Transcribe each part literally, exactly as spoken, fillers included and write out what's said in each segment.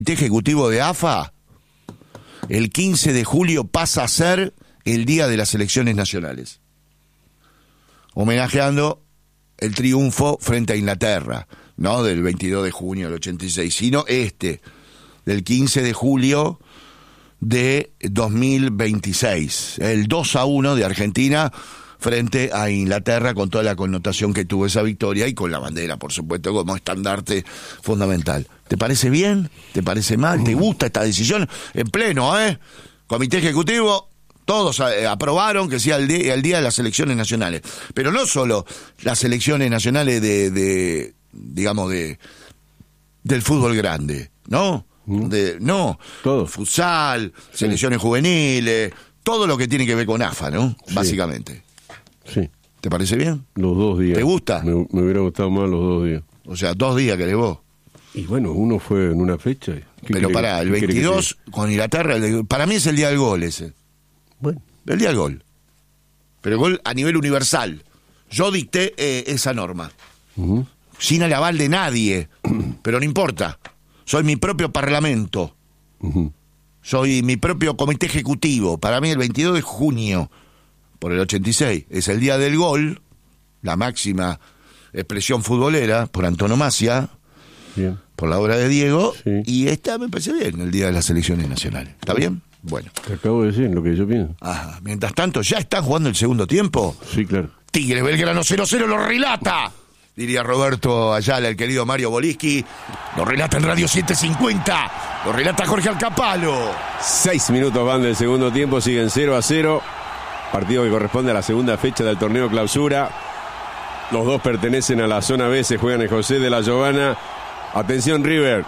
ejecutivo de A F A, el quince de julio pasa a ser el día de las elecciones nacionales, homenajeando el triunfo frente a Inglaterra, no del veintidós de junio del ochenta y seis, sino este, del quince de julio de dos mil veintiséis, el dos a uno de Argentina frente a Inglaterra, con toda la connotación que tuvo esa victoria y con la bandera, por supuesto, como estandarte fundamental. ¿Te parece bien? ¿Te parece mal? ¿Te gusta esta decisión? En pleno, ¿eh? Comité Ejecutivo, todos eh, aprobaron que sea el día, el día de las elecciones nacionales. Pero no solo las elecciones nacionales de, de digamos, de del fútbol grande, ¿no? Mm. De, no, todo. Futsal, sí. Selecciones juveniles, todo lo que tiene que ver con A F A, ¿no? Sí. Básicamente. Sí. ¿Te parece bien? Los dos días. ¿Te gusta? Me, me hubiera gustado más los dos días. O sea, dos días querés vos. Y bueno, uno fue en una fecha. Pero pará, el veintidós con Inglaterra, el, para mí es el día del gol ese. Bueno. El día del gol. Pero el gol a nivel universal. Yo dicté eh, esa norma. Uh-huh. Sin el aval de nadie. Pero no importa. Soy mi propio parlamento. Uh-huh. Soy mi propio comité ejecutivo. Para mí el veintidós de junio, por el ochenta y seis, es el día del gol, la máxima expresión futbolera, por antonomasia, bien, por la obra de Diego, sí. Y esta me parece bien, el día de las elecciones nacionales. ¿Está bien? Bueno. Te acabo de decir lo que yo pienso. Ajá. Mientras tanto, ¿ya están jugando el segundo tiempo? Sí, claro. Tigre Belgrano cero cero lo relata, diría Roberto Ayala, el querido Mario Boliski. Lo relata en Radio setecientos cincuenta. Lo relata Jorge Alcapalo. Seis minutos van del segundo tiempo, siguen cero a cero. Partido que corresponde a la segunda fecha del torneo clausura. Los dos pertenecen a la zona B, se juegan en José de la Giovana. Atención, River.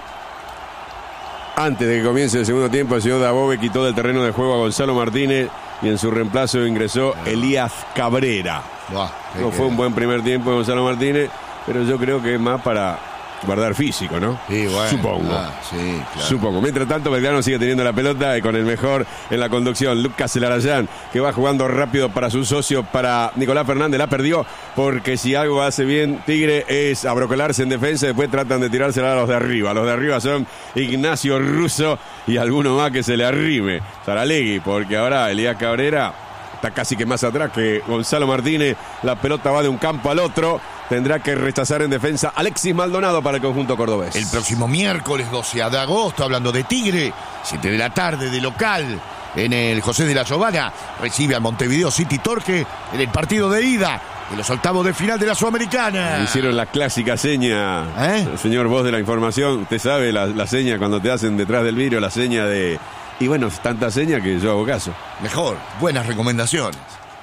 Antes de que comience el segundo tiempo, el señor Dabove quitó del terreno de juego a Gonzalo Martínez y en su reemplazo ingresó Elías Cabrera. No fue un buen primer tiempo de Gonzalo Martínez, pero yo creo que es más para guardar físico, ¿no? Sí, bueno. Supongo. Ah, sí, claro. Supongo. Mientras tanto, Belgrano sigue teniendo la pelota y con el mejor en la conducción, Lucas Elarayán, que va jugando rápido para su socio, para Nicolás Fernández. La perdió porque si algo hace bien Tigre es abrocolarse en defensa, después tratan de tirársela a los de arriba. Los de arriba son Ignacio Russo y alguno más que se le arrime. Saralegui, porque ahora Elías Cabrera está casi que más atrás que Gonzalo Martínez. La pelota va de un campo al otro. Tendrá que rechazar en defensa Alexis Maldonado para el conjunto cordobés. El próximo miércoles doce de agosto, hablando de Tigre, siete de la tarde de local, en el José de la Giovana, recibe al Montevideo City Torque en el partido de ida de los octavos de final de la Sudamericana. Hicieron la clásica seña, ¿Eh? Señor voz de la información, usted sabe la, la seña cuando te hacen detrás del vidrio, la seña de... Y bueno, tanta seña que yo hago caso. Mejor, buenas recomendaciones.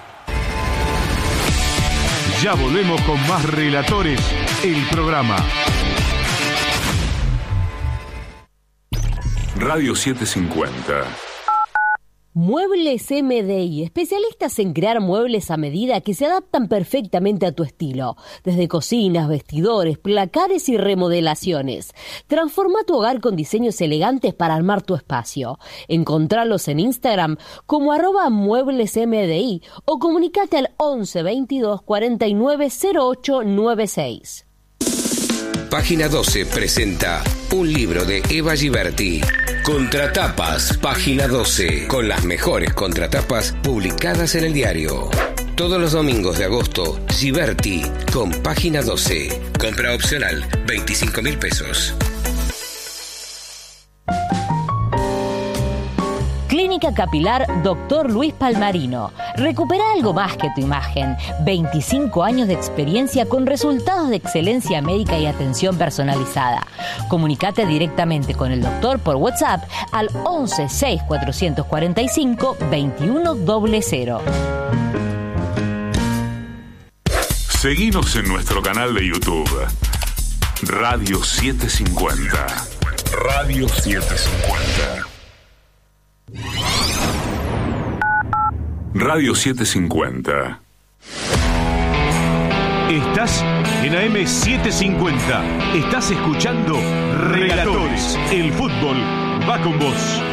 Ya volvemos con más Relatores, el programa. Radio setecientos cincuenta. Muebles M D I, especialistas en crear muebles a medida que se adaptan perfectamente a tu estilo. Desde cocinas, vestidores, placares y remodelaciones. Transforma tu hogar con diseños elegantes para armar tu espacio. Encontralos en Instagram como arroba muebles M D I o comunicate al once veintidós cuarenta y nueve cero ocho noventa y seis. Página doce presenta un libro de Eva Giberti. Contratapas, Página doce, con las mejores contratapas publicadas en el diario. Todos los domingos de agosto, Giberti con Página doce. Compra opcional, veinticinco mil pesos. Clínica Capilar Doctor Luis Palmarino. Recupera algo más que tu imagen. veinticinco años de experiencia con resultados de excelencia médica y atención personalizada. Comunicate directamente con el doctor por WhatsApp al once seis cuatrocientos cuarenta y cinco veintiuno cero cero. Seguinos en nuestro canal de YouTube. Radio setecientos cincuenta. Radio setecientos cincuenta. Radio setecientos cincuenta. Estás en A M setecientos cincuenta. Estás escuchando Relatores. El fútbol va con vos.